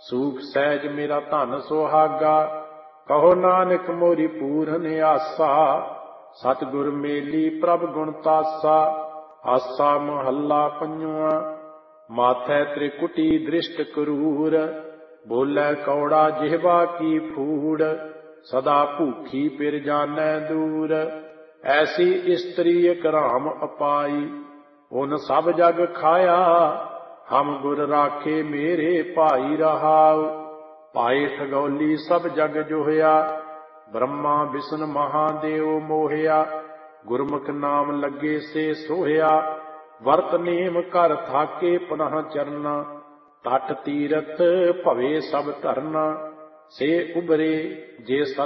ਸੂਖ ਸਹਿਜ ਮੇਰਾ ਧਨ ਸੁਹਾਗਾ। ਕਹੋ ਨਾਨਕ ਮੋਰੀ ਪੂਰਨ ਆਸਾ। ਸਤਿਗੁਰ ਮੇਲੀ ਪ੍ਰਭ ਗੁਣ ਤਾਸਾ। ਆਸਾ ਮਹੱਲਾ ਪੰਜਵਾਂ। ਮਾਥੈ ਤ੍ਰਿਕੁਟੀ ਦ੍ਰਿਸ਼ਟ ਕਰੂਰ। ਬੋਲੇ ਕੌੜਾ ਜਿਹਵਾ ਕੀ ਫੂੜ। ਸਦਾ ਭੂਖੀ ਪਿਰ ਜਾਨੈ ਦੂਰ। ਐਸੀ ਇਸਤਰੀ ਇਕ ਰਾਮ ਅਪਾਈ। ਓਨ ਸਭ ਜਗ ਖਾਇਆ। ਹਮ ਗੁਰ ਰਾਖੇ ਮੇਰੇ ਭਾਈ ਰਹਾਉ। ਭਾਈ ਠਗੌਲੀ ਸਭ ਜਗ ਜੋਹਿਆ। ਬ੍ਰਹਮਾ ਵਿਸ਼ਨ ਮਹਾਦੇਵ ਮੋਹਿਆ। ਗੁਰਮੁਖ ਨਾਮ ਲੱਗੇ ਸੇ ਸੋਹਿਆ। ਵਰਤ ਨੇਮ ਕਰ ਥਾਕੇ ਪੁਨਹ ਚਰਨਾ। ਤਟ ਤੀਰਥ ਭਵੇ ਸਭ ਧਰਨਾ। ਸੇ ਉਬਰੇ ਜੇ